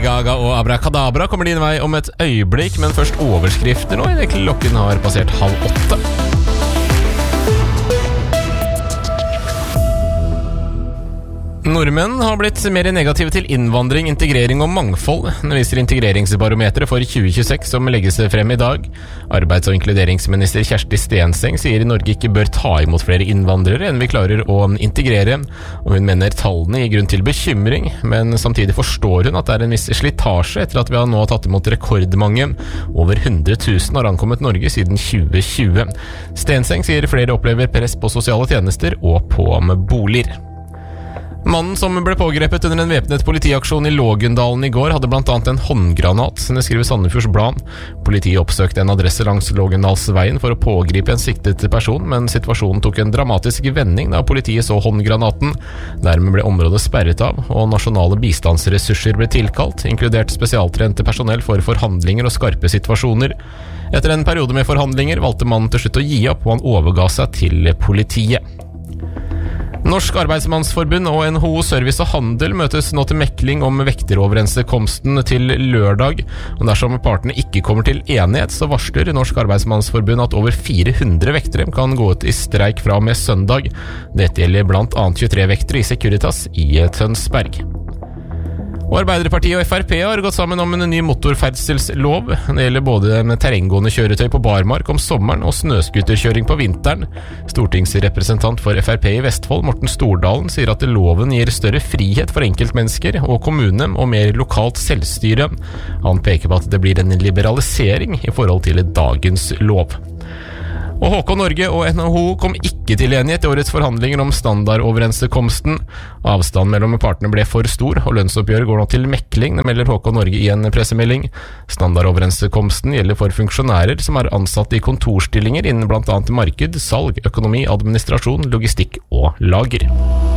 Gaga og Abracadabra kommer din vei om et øyeblikk, men først overskrifter nå idet klokken har passert 7:30. Nordmenn har blitt mer negative til innvandring, integrering og mangfold. Det viser integreringsbarometeret for 2026 som legges frem i dag. Arbeids- og inkluderingsminister Kjersti Stenseng sier Norge ikke bør ta imot flere innvandrere enn vi klarer å integrere. Og hun mener tallene gir grunn til bekymring, men samtidig forstår hun at det er en viss slitasje etter at vi har nå tatt imot rekordmange. Over 100 000 har ankommet Norge siden 2020. Stenseng sier flere opplever press på sosiale tjenester og på boliger. Mannen som ble pågrepet under en væpnet politiaksjon i Lågendalen i går hadde blant annet en håndgranat, det skriver Sandefjords Blad. Politiet oppsøkte en adresse langs Lågendalsveien for å pågripe en siktet person, men situasjonen tok en dramatisk vending da politiet så håndgranaten. Dermed ble området sperret av, og nasjonale bistandsressurser ble tilkalt, inkludert spesialtrente personell for forhandlinger og skarpe situasjoner. Etter en periode med forhandlinger valgte mannen til slutt å gi opp, og han overga seg til politiet. Norsk Arbeidsmannsforbund og NHO Service og Handel møtes nå til mekling om vekteroverenskomsten til lørdag. Og dersom partene ikke kommer til enighet, så varsler Norsk Arbeidsmannsforbund at over 400 vektere kan gå ut i streik fra og med søndag. Dette gjelder blant annet 23 vektere i Securitas i Tønsberg. Og Arbeiderpartiet og FrP har gått sammen om en ny motorferdselslov. Det gjelder både med terrenggående kjøretøy på barmark om sommeren og snøskuterkjøring på vinteren. Stortingsrepresentant for FrP i Vestfold, Morten Stordalen, sier at loven gir større frihet for enkeltmennesker og kommune og mer lokalt selvstyre. Han peker på at det blir en liberalisering i forhold til dagens lov. Og HK Norge og NHO kom ikke til enighet i årets forhandlinger om standardoverenskomsten. Avstanden mellom partene ble for stor, og lønnsoppgjøret går nå til mekling, det melder HK Norge i en pressemelding. Standardoverenskomsten gjelder for funksjonærer som er ansatt i kontorstillinger innen blant annet marked, salg, økonomi, administrasjon, logistikk og lager.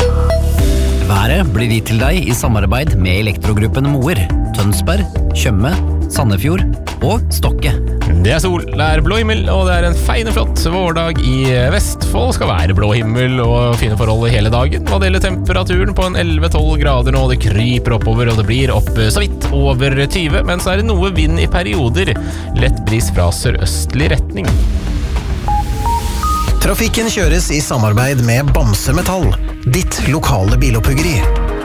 Været blir gitt til deg i samarbeid med Elektrogruppen Moer, Tønsberg, Tjøme, Sandefjord og Stokke. Det er sol, det er blå himmel, og det er en feine flott vårdag i Vestfold. Skal være blå himmel og fine forhold hele dagen. Og det gjelder temperaturen på en 11-12 grader nå. Det kryper oppover, og det blir opp så vidt over 20. Men så er det noe vind i perioder. Lett bris fra sørøstlig retning. Trafikken kjøres i samarbeid med Bamse Metall, ditt lokale biloppuggeri.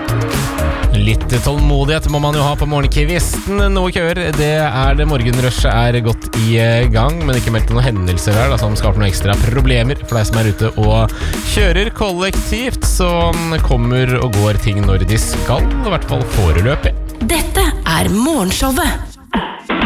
Litt tålmodighet må man jo ha på morgenkvisten. Noe køer, det er det. Morgenrushet er godt i gang, men ikke meldt noen hendelser her som skaper noen ekstra problemer for deg som er ute og kjører kollektivt. Så kommer og går ting når de skal, i hvert fall foreløpig. Dette er Morgenshowet